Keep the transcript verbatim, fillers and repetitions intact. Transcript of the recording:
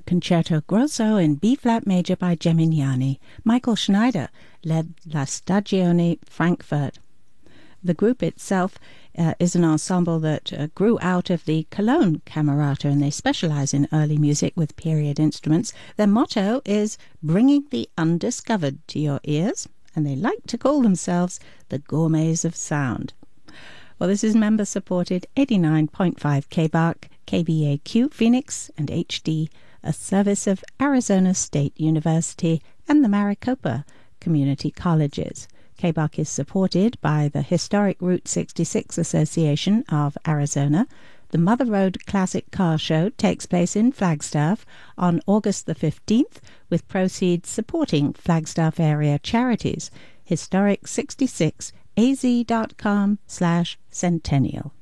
Concerto Grosso in B-flat major by Gemignani. Michael Schneider led La Stagione Frankfurt. The group itself uh, is an ensemble that uh, grew out of the Cologne Camerata, and they specialize in early music with period instruments. Their motto is bringing the undiscovered to your ears, and they like to call themselves the Gourmets of Sound. Well, this is member-supported eighty-nine point five K B A C, K B A Q Phoenix, and H D, a service of Arizona State University and the Maricopa Community Colleges. K B A C is supported by the Historic Route sixty-six Association of Arizona. The Mother Road Classic Car Show takes place in Flagstaff on August the fifteenth, with proceeds supporting Flagstaff area charities. Historic sixty-six A Z dot com slash centennial.